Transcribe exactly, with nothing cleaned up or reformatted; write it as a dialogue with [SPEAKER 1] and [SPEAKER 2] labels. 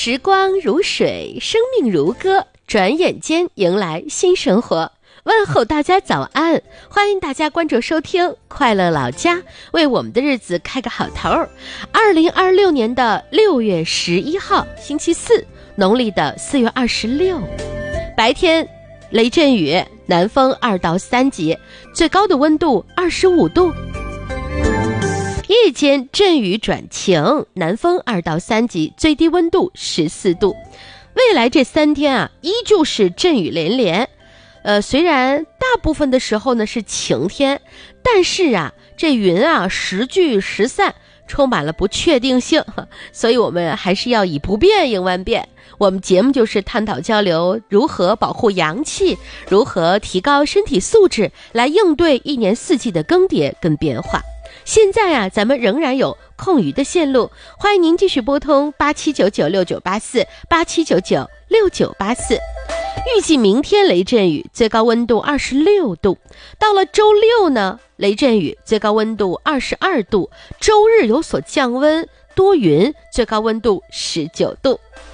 [SPEAKER 1] 时光如水，生命如歌，转眼间迎来新生活。问候大家早安，欢迎大家关注收听快乐老家，为我们的日子开个好头。二零二六年的六月十一号星期四，农历的四月二十六，白天雷阵雨，南风二到三级，最高的温度二十五度。夜间阵雨转晴，南风二到三级，最低温度十四度。未来这三天啊，依旧是阵雨连连。呃，虽然大部分的时候呢是晴天，但是啊，这云啊时聚时散，充满了不确定性，所以我们还是要以不变应万变。我们节目就是探讨交流如何保护阳气，如何提高身体素质，来应对一年四季的更迭跟变化。现在啊，咱们仍然有空余的线路，欢迎您继续拨通八七九九六九八四八七九九六九八四。预计明天雷阵雨，最高温度二十六度。到了周六呢，雷阵雨，最高温度二十二度。周日有所降温，多云，最高温度十九度。